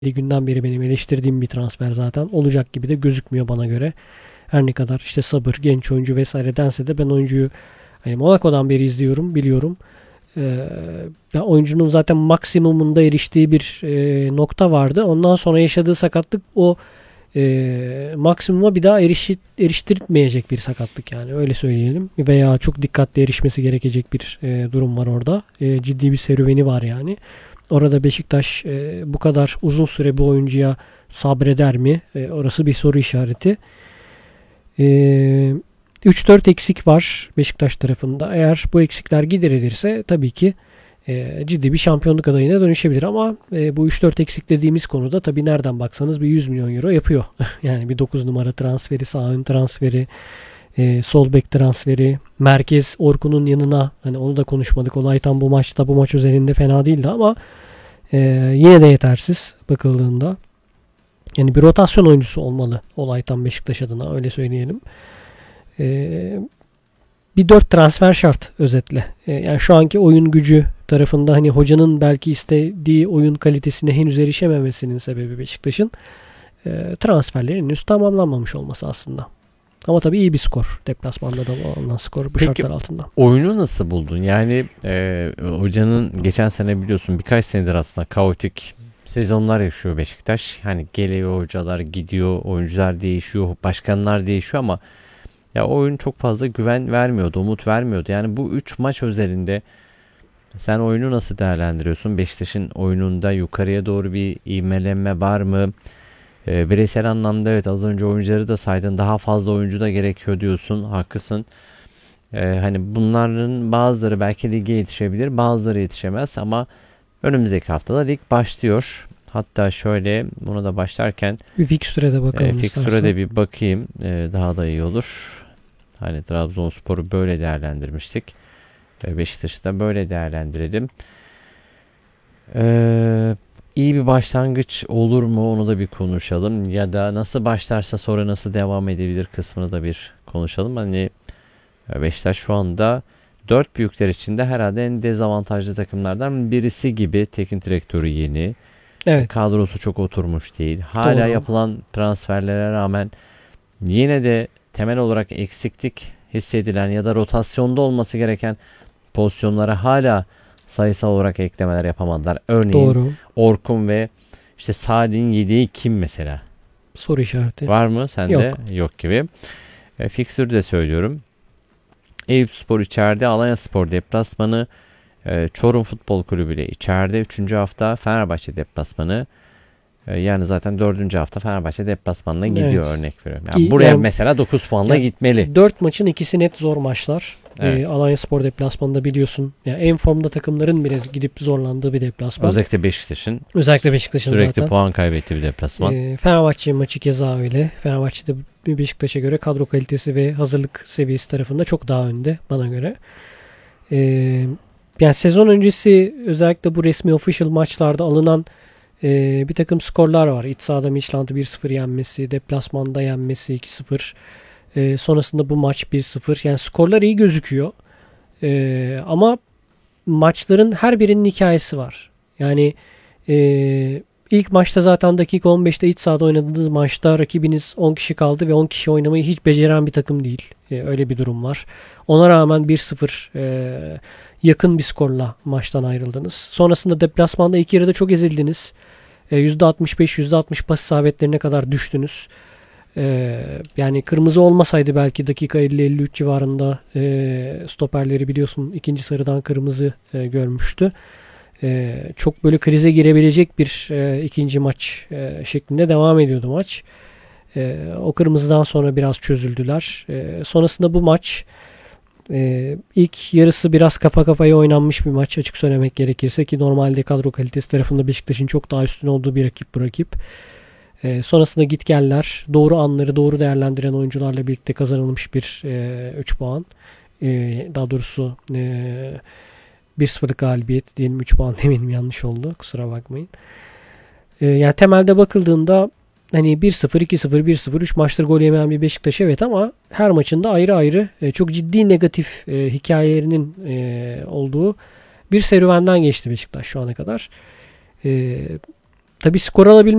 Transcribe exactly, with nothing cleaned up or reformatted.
günden beri benim eleştirdiğim bir transfer zaten. Olacak gibi de gözükmüyor bana göre. Her ne kadar işte sabır, genç oyuncu vesaire dense de ben oyuncuyu hani Monaco'dan beri izliyorum, biliyorum. Ee, ya oyuncunun zaten maksimumunda eriştiği bir e, nokta vardı. Ondan sonra yaşadığı sakatlık o e, maksimuma bir daha erişi, eriştirmeyecek bir sakatlık, yani öyle söyleyelim. Veya çok dikkatli erişmesi gerekecek bir e, durum var orada. E, ciddi bir serüveni var yani. Orada Beşiktaş e, bu kadar uzun süre bu oyuncuya sabreder mi? E, orası bir soru işareti. E, üç dört eksik var Beşiktaş tarafında. Eğer bu eksikler giderilirse tabii ki e, ciddi bir şampiyonluk adayına dönüşebilir. Ama e, bu üç dört eksik dediğimiz konuda tabii nereden baksanız bir yüz milyon euro yapıyor. Yani bir dokuz numara transferi, sağ ön transferi, e, sol bek transferi, merkez Orkun'un yanına, hani onu da konuşmadık. Olaytan bu maçta, bu maç üzerinde fena değildi ama e, yine de yetersiz bakıldığında. Yani bir rotasyon oyuncusu olmalı Olaytan Beşiktaş adına, öyle söyleyelim. E, bir dört transfer şart özetle. E, yani şu anki oyun gücü tarafında hani hocanın belki istediği oyun kalitesine henüz erişememesinin sebebi Beşiktaş'ın e, transferlerin henüz tamamlanmamış olması aslında. Ama tabii iyi bir skor. Deplasmanda da alınan skor bu Peki, şartlar altında. Oyunu nasıl buldun? Yani e, hocanın geçen sene biliyorsun birkaç senedir aslında kaotik sezonlar yaşıyor Beşiktaş. Hani geliyor hocalar, gidiyor, oyuncular değişiyor, başkanlar değişiyor ama ya oyun çok fazla güven vermiyordu, umut vermiyordu. Yani bu üç maç özelinde sen oyunu nasıl değerlendiriyorsun? Beşiktaş'ın oyununda yukarıya doğru bir ivmelenme var mı? E, bireysel anlamda evet, az önce oyuncuları da saydın, daha fazla oyuncu da gerekiyor diyorsun, haklısın. E, hani bunların bazıları belki lige yetişebilir, bazıları yetişemez ama önümüzdeki haftada lig başlıyor. Hatta şöyle, buna da başlarken bir fikstüre de bakalım. e, fikstüre de bir bakayım, e, daha da iyi olur. Hani Trabzonspor'u böyle değerlendirmiştik. E, Beşiktaş'ı da böyle değerlendirelim. Eee İyi bir başlangıç olur mu, onu da bir konuşalım. Ya da nasıl başlarsa sonra nasıl devam edebilir kısmını da bir konuşalım. Hani Beşiktaş şu anda dört büyükler içinde herhalde en dezavantajlı takımlardan birisi gibi. Teknik direktörü yeni. Evet. Kadrosu çok oturmuş değil. Hala Doğru. yapılan transferlere rağmen yine de temel olarak eksiklik hissedilen ya da rotasyonda olması gereken pozisyonlara hala sayısal olarak eklemeler yapamadılar. Örneğin Doğru. Orkun ve işte Salih'in yedeği kim mesela? Soru işareti. Var mı sende? Yok. Yok gibi. E, Fixtür'ü de söylüyorum. Eyüpspor içeride, Alanyaspor deplasmanı, e, Çorum Futbol Kulübü ile içeride üçüncü hafta, Fenerbahçe deplasmanı. E, yani zaten dördüncü hafta Fenerbahçe deplasmanına gidiyor, evet. Örnek veriyorum. Yani Ki, buraya yani, mesela dokuz puanla yani gitmeli. dört maçın ikisi net zor maçlar. Evet. Ee, Alanyaspor deplasmanında biliyorsun. Yani en formda takımların bile gidip zorlandığı bir deplasman. Özellikle Beşiktaş'ın. Özellikle Beşiktaş'ın sürekli zaten. puan kaybettiği bir deplasman. Ee, Fenerbahçe maçı keza öyle. Fenerbahçe'de Beşiktaş'a göre kadro kalitesi ve hazırlık seviyesi tarafında çok daha önde bana göre. Ee, yani sezon öncesi özellikle bu resmi official maçlarda alınan e, bir takım skorlar var. İç sahada Midtjylland'ı bir sıfır yenmesi, deplasmanda yenmesi iki sıfır. E, sonrasında bu maç bir sıfır. Yani skorlar iyi gözüküyor. E, ama maçların her birinin hikayesi var. Yani e, ilk maçta zaten dakika on beşte iç sahada oynadığınız maçta rakibiniz on kişi kaldı ve on kişi oynamayı hiç beceren bir takım değil. E, öyle bir durum var. Ona rağmen bir sıfır e, yakın bir skorla maçtan ayrıldınız. Sonrasında deplasmanda ilk yarıda çok ezildiniz. E, yüzde altmış beş yüzde altmış pas isabetlerine kadar düştünüz. Ee, yani kırmızı olmasaydı belki dakika elli elli üç civarında e, stoperleri biliyorsun ikinci sarıdan kırmızı e, görmüştü. E, çok böyle krize girebilecek bir e, ikinci maç e, şeklinde devam ediyordu maç. E, o kırmızıdan sonra biraz çözüldüler. E, sonrasında bu maç e, ilk yarısı biraz kafa kafaya oynanmış bir maç, açık söylemek gerekirse, ki normalde kadro kalitesi tarafında Beşiktaş'ın çok daha üstün olduğu bir rakip bu rakip. E, sonrasında gitgeller, doğru anları doğru değerlendiren oyuncularla birlikte kazanılmış bir e, üç puan. E, daha doğrusu e, bir sıfırlık galibiyet diyelim, üç puan demeyelim, yanlış oldu. Kusura bakmayın. E, yani temelde bakıldığında hani bir sıfır, iki sıfır, bir sıfır, üç maçtır gol yemeyen bir Beşiktaş, evet, ama her maçında ayrı ayrı e, çok ciddi negatif e, hikayelerinin e, olduğu bir serüvenden geçti Beşiktaş şu ana kadar. E, tabii skor alabilmek